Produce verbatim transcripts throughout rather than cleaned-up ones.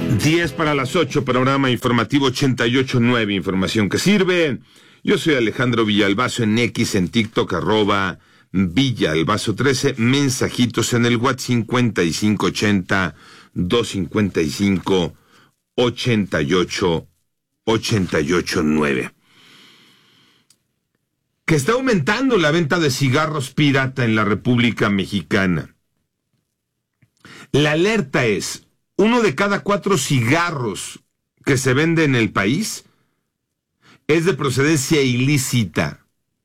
diez para las ocho, programa informativo ochenta y ocho punto nueve, información que sirve. Yo soy Alejandro Villalbazo en X, en TikTok, arroba Villalbazo trece, mensajitos en el WhatsApp cincuenta y cinco ochenta, doscientos cincuenta y cinco, ochenta y ocho, ochenta y ocho nueve. Que está aumentando la venta de cigarros pirata en la República Mexicana. La alerta es: uno de cada cuatro cigarros que se vende en el país es de procedencia ilícita.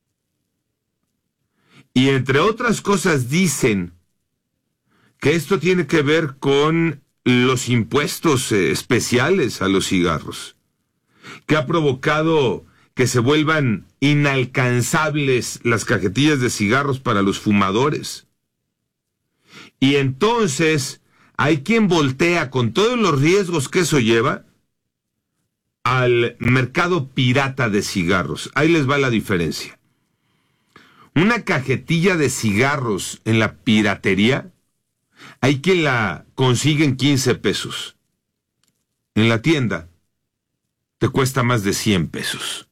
Y entre otras cosas dicen que esto tiene que ver con los impuestos eh, especiales a los cigarros, que ha provocado que se vuelvan inalcanzables las cajetillas de cigarros para los fumadores. Y entonces hay quien voltea, con todos los riesgos que eso lleva, al mercado pirata de cigarros. Ahí les va la diferencia. Una cajetilla de cigarros en la piratería, hay quien la consigue en quince pesos. En la tienda te cuesta más de cien pesos.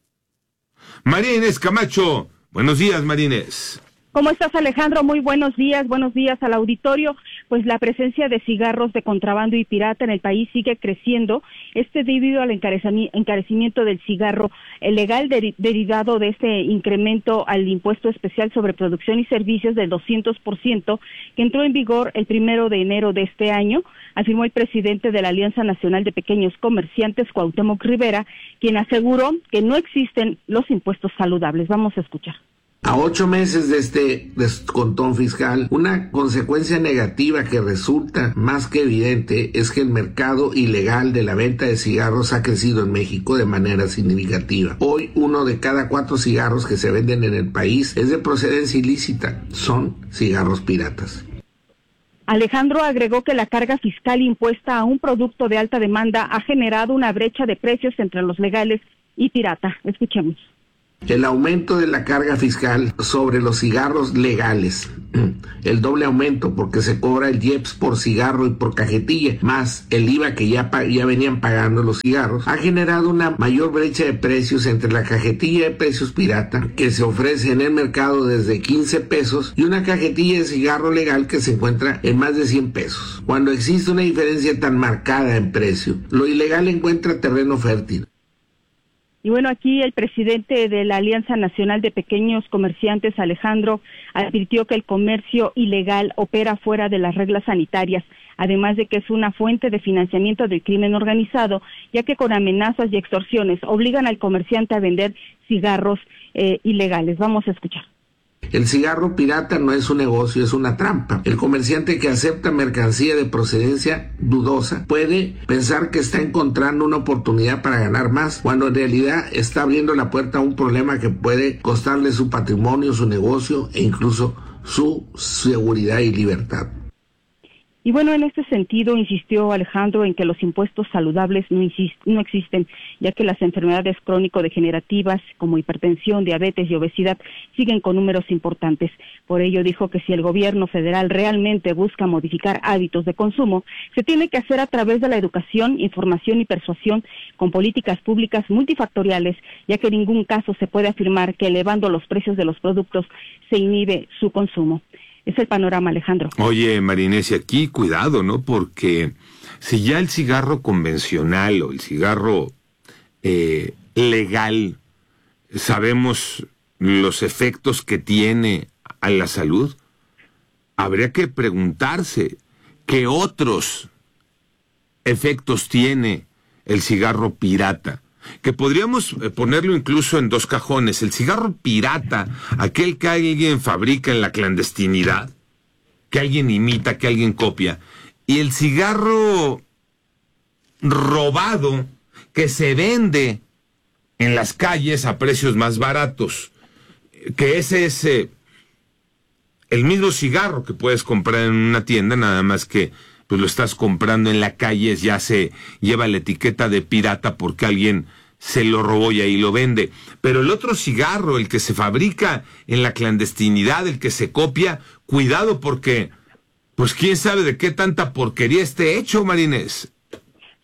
María Inés Camacho, buenos días, María Inés. ¿Cómo estás, Alejandro? Muy buenos días, buenos días al auditorio. Pues la presencia de cigarros de contrabando y pirata en el país sigue creciendo, este debido al encarecimiento del cigarro legal derivado de este incremento al impuesto especial sobre producción y servicios del doscientos por ciento que entró en vigor el primero de enero de este año, afirmó el presidente de la Alianza Nacional de Pequeños Comerciantes, Cuauhtémoc Rivera, quien aseguró que no existen los impuestos saludables. Vamos a escuchar. A ocho meses de este descontón fiscal, una consecuencia negativa que resulta más que evidente es que el mercado ilegal de la venta de cigarros ha crecido en México de manera significativa. Hoy, uno de cada cuatro cigarros que se venden en el país es de procedencia ilícita, son cigarros piratas. Alejandro agregó que la carga fiscal impuesta a un producto de alta demanda ha generado una brecha de precios entre los legales y pirata. Escuchemos. El aumento de la carga fiscal sobre los cigarros legales, el doble aumento porque se cobra el I E P S por cigarro y por cajetilla, más el I V A que ya, ya venían pagando los cigarros, ha generado una mayor brecha de precios entre la cajetilla de precios pirata que se ofrece en el mercado desde quince pesos y una cajetilla de cigarro legal que se encuentra en más de cien pesos. Cuando existe una diferencia tan marcada en precio, lo ilegal encuentra terreno fértil. Y bueno, aquí el presidente de la Alianza Nacional de Pequeños Comerciantes, Alejandro, advirtió que el comercio ilegal opera fuera de las reglas sanitarias, además de que es una fuente de financiamiento del crimen organizado, ya que con amenazas y extorsiones obligan al comerciante a vender cigarros eh, ilegales. Vamos a escuchar. El cigarro pirata no es un negocio, es una trampa. El comerciante que acepta mercancía de procedencia dudosa puede pensar que está encontrando una oportunidad para ganar más, cuando en realidad está abriendo la puerta a un problema que puede costarle su patrimonio, su negocio e incluso su seguridad y libertad. Y bueno, en este sentido insistió Alejandro en que los impuestos saludables no, insist- no existen, ya que las enfermedades crónico-degenerativas como hipertensión, diabetes y obesidad siguen con números importantes. Por ello dijo que si el gobierno federal realmente busca modificar hábitos de consumo, se tiene que hacer a través de la educación, información y persuasión con políticas públicas multifactoriales, ya que en ningún caso se puede afirmar que elevando los precios de los productos se inhibe su consumo. Es el panorama, Alejandro. Oye, Marinés, y aquí cuidado, ¿no? Porque si ya el cigarro convencional o el cigarro eh, legal, sabemos los efectos que tiene a la salud, habría que preguntarse qué otros efectos tiene el cigarro pirata. Que podríamos ponerlo incluso en dos cajones. El cigarro pirata, aquel que alguien fabrica en la clandestinidad, que alguien imita, que alguien copia, y el cigarro robado, que se vende en las calles a precios más baratos, que ese es eh, el mismo cigarro que puedes comprar en una tienda, nada más que pues lo estás comprando en la calle, ya se lleva la etiqueta de pirata porque alguien se lo robó y ahí lo vende. Pero el otro cigarro, el que se fabrica en la clandestinidad, el que se copia, cuidado porque, pues quién sabe de qué tanta porquería esté hecho, Marinés.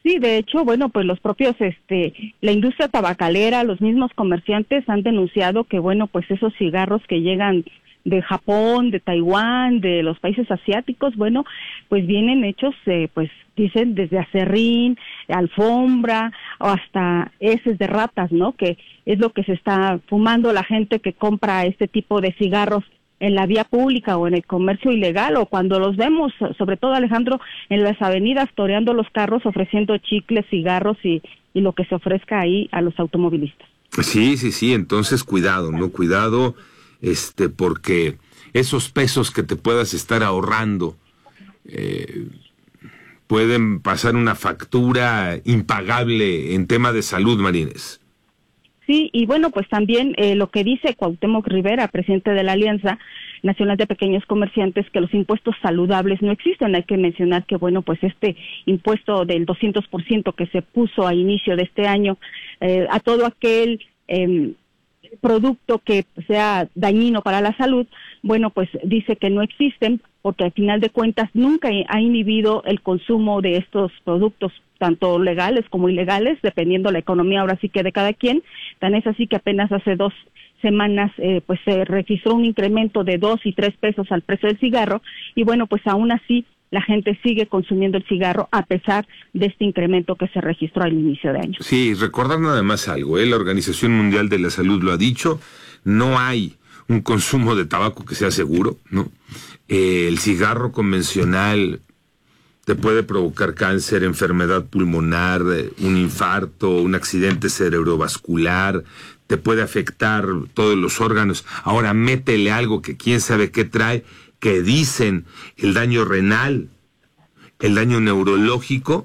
Sí, de hecho, bueno, pues los propios, este, la industria tabacalera, los mismos comerciantes han denunciado que, bueno, pues esos cigarros que llegan de Japón, de Taiwán, de los países asiáticos, bueno, pues vienen hechos, eh, pues dicen desde acerrín, alfombra, o hasta heces de ratas, ¿no? Que es lo que se está fumando la gente que compra este tipo de cigarros en la vía pública o en el comercio ilegal, o cuando los vemos, sobre todo, Alejandro, en las avenidas toreando los carros, ofreciendo chicles, cigarros y, y lo que se ofrezca ahí a los automovilistas. Sí, sí, sí, entonces cuidado, ¿no? Cuidado, este, porque esos pesos que te puedas estar ahorrando eh, pueden pasar una factura impagable en tema de salud, Marines. Sí, y bueno, pues también eh, lo que dice Cuauhtémoc Rivera, presidente de la Alianza Nacional de Pequeños Comerciantes, que los impuestos saludables no existen. Hay que mencionar que, bueno, pues este impuesto del doscientos por ciento que se puso a inicio de este año eh, a todo aquel eh, producto que sea dañino para la salud, bueno, pues dice que no existen, porque al final de cuentas nunca ha inhibido el consumo de estos productos, tanto legales como ilegales, dependiendo la economía ahora sí que de cada quien. Tan es así que apenas hace dos semanas eh, pues se registró un incremento de dos y tres pesos al precio del cigarro, y bueno, pues aún así la gente sigue consumiendo el cigarro a pesar de este incremento que se registró al inicio de año. Sí, recordar nada más algo, ¿eh? La Organización Mundial de la Salud lo ha dicho, no hay un consumo de tabaco que sea seguro, ¿no? Eh, el cigarro convencional te puede provocar cáncer, enfermedad pulmonar, un infarto, un accidente cerebrovascular, te puede afectar todos los órganos. Ahora métele algo que quién sabe qué trae, que dicen el daño renal, el daño neurológico,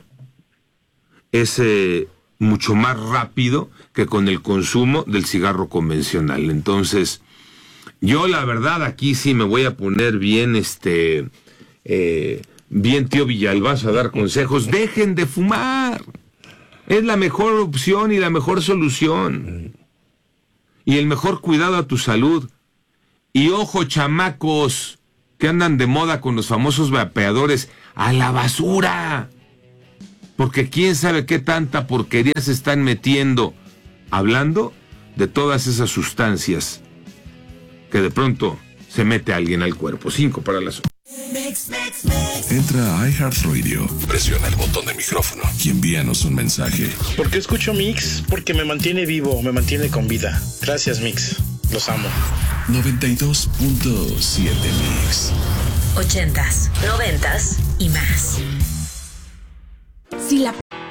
es eh, mucho más rápido que con el consumo del cigarro convencional. Entonces, yo la verdad aquí sí me voy a poner bien, este, eh, bien tío Villalbazo a dar consejos. Dejen de fumar. Es la mejor opción y la mejor solución. Y el mejor cuidado a tu salud. Y ojo, chamacos que andan de moda con los famosos vapeadores, a la basura. Porque quién sabe qué tanta porquería se están metiendo. Hablando de todas esas sustancias que de pronto se mete alguien al cuerpo. Cinco para las... Entra a iHeartRadio, presiona el botón de micrófono y envíanos un mensaje. ¿Por qué escucho Mix? Porque me mantiene vivo, me mantiene con vida. Gracias, Mix. Los amo. noventa y dos punto siete Mix. Ochentas, noventas y más. Si la